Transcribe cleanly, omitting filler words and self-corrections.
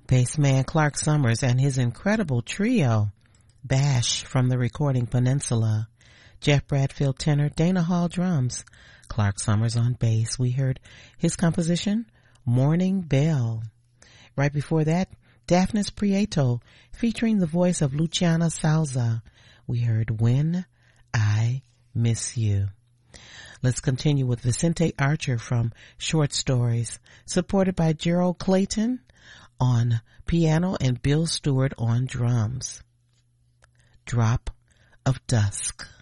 Bassman Clark Summers and his incredible trio, Bash from the Recording Peninsula, Jeff Bradfield tenor, Dana Hall drums, Clark Summers on bass. We heard his composition, Morning Bell. Right before that, Daphnis Prieto featuring the voice of Luciana Salza. We heard When I Miss You. Let's continue with Vicente Archer from Short Stories, supported by Gerald Clayton on piano and Bill Stewart on drums. Drop of Dusk.